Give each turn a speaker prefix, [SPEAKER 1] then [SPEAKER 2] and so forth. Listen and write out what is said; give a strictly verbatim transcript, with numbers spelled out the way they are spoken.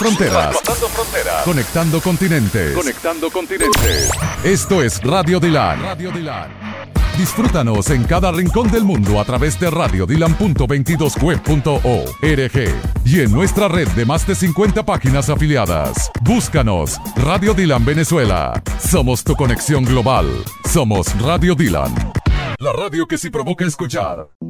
[SPEAKER 1] fronteras.
[SPEAKER 2] Traspasando fronteras.
[SPEAKER 1] Conectando continentes.
[SPEAKER 2] Conectando continentes.
[SPEAKER 1] Esto es Radio Dylan. Radio Dylan. Disfrútanos en cada rincón del mundo a través de radio dylan punto veintidós web punto org y en nuestra red de más de cincuenta páginas afiliadas. Búscanos, Radio Dylan Venezuela. Somos tu conexión global. Somos Radio Dylan. La radio que sí provoca escuchar.